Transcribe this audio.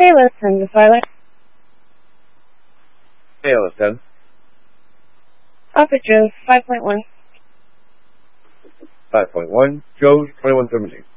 less than the pilot. ALS 10. Alpha Joe 5.1. 5.1. Joe 2117.